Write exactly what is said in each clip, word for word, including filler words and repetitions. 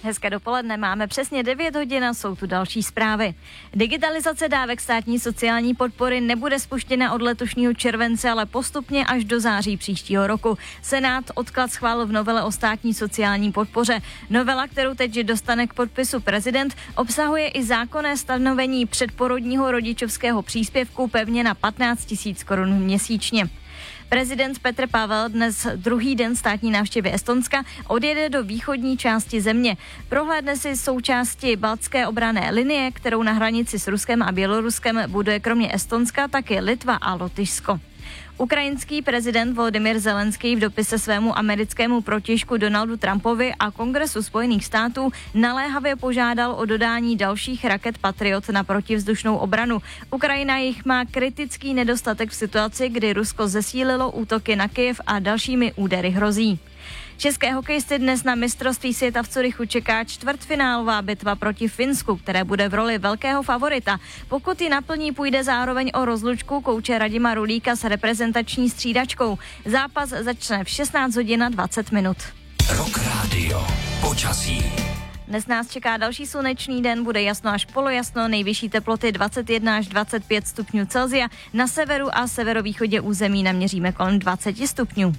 Hezké dopoledne, máme přesně devět hodin a jsou tu další zprávy. Digitalizace dávek státní sociální podpory nebude spuštěna od letošního července, ale postupně až do září příštího roku. Senát odklad schválil v novele o státní sociální podpoře. Novela, kterou teď dostane k podpisu prezident, obsahuje i zákonné stanovení předporodního rodičovského příspěvku pevně na patnáct tisíc korun měsíčně. Prezident Petr Pavel dnes druhý den státní návštěvy Estonska odjede do východní části země. Prohlédne si součásti baltské obranné linie, kterou na hranici s Ruskem a Běloruskem buduje kromě Estonska taky Litva a Lotyšsko. Ukrajinský prezident Volodymyr Zelenský v dopise svému americkému protějšku Donaldu Trumpovi a Kongresu Spojených států naléhavě požádal o dodání dalších raket Patriot na protivzdušnou obranu. Ukrajina jich má kritický nedostatek v situaci, kdy Rusko zesílilo útoky na Kyjev a dalšími údery hrozí. České hokejisty dnes na mistrovství světa v Curychu čeká čtvrtfinálová bitva proti Finsku, které bude v roli velkého favorita. Pokud ji naplní, půjde zároveň o rozlučku kouče Radima Rulíka s reprezentační střídačkou. Zápas začne v šestnáct hodin a dvacet minut. Rock Radio. Počasí. Dnes nás čeká další slunečný den, bude jasno až polojasno, nejvyšší teploty dvacet jedna až dvacet pět stupňů Celsia, na severu a severovýchodě území naměříme kolem dvacet stupňů.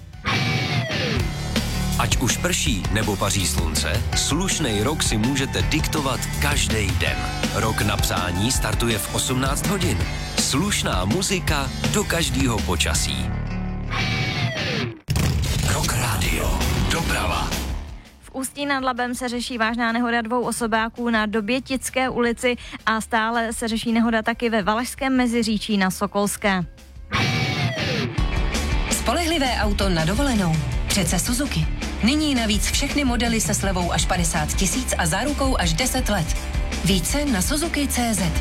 Ať už prší nebo paří slunce, slušnej rok si můžete diktovat každý den. Rok na přání startuje v osmnáct hodin. Slušná muzika do každého počasí. Rock Radio. Doprava. V Ústí nad Labem se řeší vážná nehoda dvou osobáků na Dobětické ulici a stále se řeší nehoda taky ve Valašském Meziříčí na Sokolské. Spolehlivé auto na dovolenou. Přece Suzuki. Nyní navíc všechny modely se slevou až padesát tisíc a zárukou až deset let. Více na Suzuki tečka cé zet.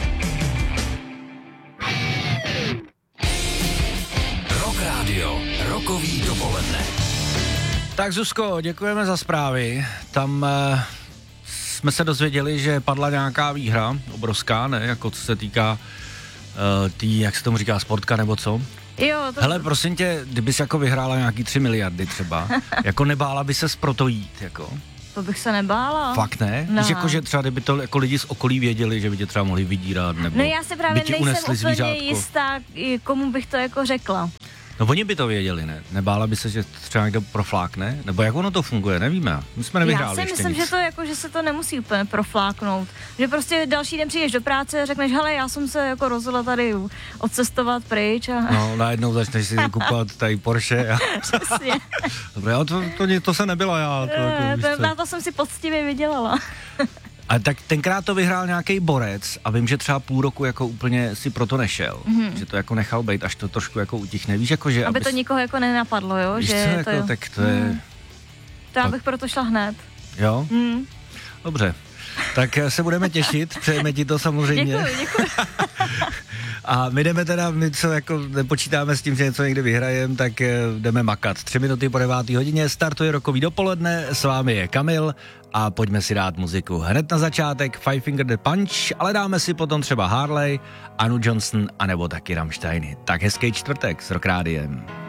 Rock Radio. Rokový dopoledne. Tak Zuzko, děkujeme za zprávy. Tam e, jsme se dozvěděli, že padla nějaká výhra, obrovská, ne, jako co se týká e, tý, jak se tomu říká, sportka nebo co? Jo, to... Hele, prosím tě, kdybys jako vyhrála nějaký tři miliardy třeba, jako nebála by ses proto jít, jako? To bych se nebála. Fakt ne? No. Víš, jako, že třeba kdyby to jako lidi z okolí věděli, že by tě třeba mohli vydírat, nebo no já si právě nejsem úplně zvířátko. jistá, komu bych to jako řekla. No oni by to věděli, ne? Nebála by se, že třeba někdo proflákne? Nebo jak ono to funguje, nevíme. My jsme nevyhráli. Já si myslím, nic. že to jako, že se to nemusí úplně profláknout. Že prostě další den přijdeš do práce a řekneš, hele, já jsem se jako rozhodla tady odcestovat pryč. A... No, najednou začneš si kupovat tady Porsche. A... Přesně. Dobré, ale to, to, to se nebyla já. To, jako, to, to, to jsem si poctivě vydělala. Ale tak tenkrát to vyhrál nějaký borec a vím, že třeba půl roku jako úplně si proto nešel. Mm-hmm. Že to jako nechal být, až to trošku jako utichne. Víš, jako, že... Aby abys... to nikoho jako nenapadlo, jo? Víš že co, to jako, jo. tak to je... Mm. To já bych proto šla hned. Jo? Mm. Dobře. Tak se budeme těšit, přejeme ti to samozřejmě. Děkuji, děkuji. A my jdeme teda, my co jako nepočítáme s tím, že něco někdy vyhrajeme, tak jdeme makat. Tři minuty po devátý hodině startuje rokový dopoledne, s vámi je Kamil a pojďme si dát muziku. Hned na začátek Five Finger the Punch, ale dáme si potom třeba Harley, Anu Johnson anebo taky Rammsteiny. Tak hezký čtvrtek s Rock Rádiem.